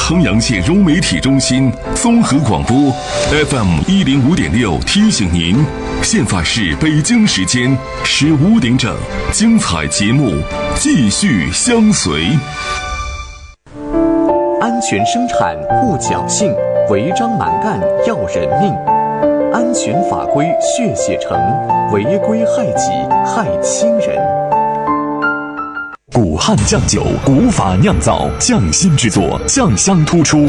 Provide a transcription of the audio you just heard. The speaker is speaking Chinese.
衡阳县融媒体中心综合广播 FM105.6提醒您，现在是北京时间15点整，精彩节目继续相随。 安全生产护侥幸，违章蛮干要人命。安全法规血写成，违规害己害亲人。 古汉酱酒，古法酿造，匠心制作，酱香突出。